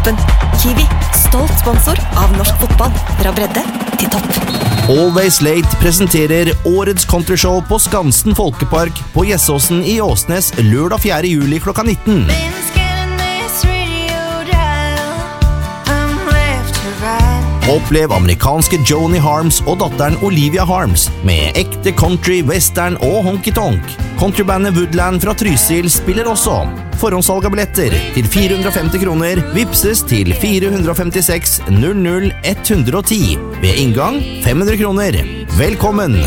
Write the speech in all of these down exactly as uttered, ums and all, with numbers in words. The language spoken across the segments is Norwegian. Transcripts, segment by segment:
toppen. Kiwi, stolt sponsor av norsk fotball. Fra bredde til topp. Always Late presenterer årets countryshow på Skansen Folkepark på Gjessåsen i Åsnes lørdag fjerde juli klokka nitten. Opplev amerikanske Joni Harms og datteren Olivia Harms med ekte country, western og honky-tonk. Countrybandet Woodland fra Trysil spiller også. Forhåndssalg av billetter til fire hundre og femti kroner vipses til fire hundre og femtiseks null null ett hundre og ti. Ved inngang fem hundre kroner. Velkommen!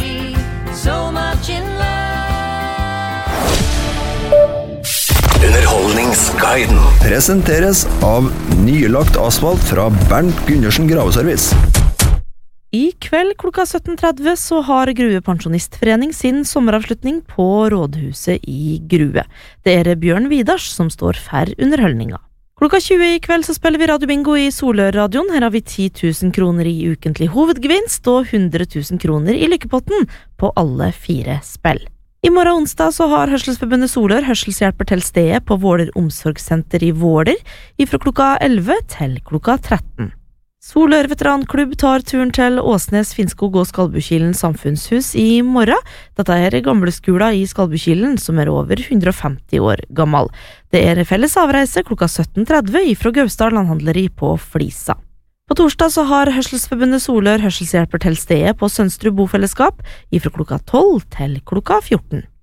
Underholdningsguiden presenteres av nylagt asfalt fra Bernt Gundersen Graveservice. I kveld klokka sytten tretti så har Grue Pensjonistforening sin sommeravslutning på Rådhuset i Grue. Det er Bjørn Vidars som står for underholdninga. Klokka tjue i kveld så spiller vi Radio Bingo i Solør-radioen. Her har vi ti tusen kroner i ukentlig hovedgevinst og hundre tusen kroner i lykkepotten på alle fire spill. I morgen onsdag så har Hørselsforbundet Solør hørselshjelper til stedet på Våler omsorgssenter i Våler fra klokka elleve til klokka tretten. Solør veteranklubb tar turen til Åsnes, Finnskog og Skalbukilen samfunnshus i morgen. Dette er gamleskola i Skalbukilen som er over hundre og femti år gammel. Det er felles avreise klokka sytten tretti fra Gausdal landhandleri på Flisa. På torsdag så har Hørselsforbundet Solør hørselshjelper til stedet på Sønsterud bofellesskap fra klokka tolv til klokka fjorten.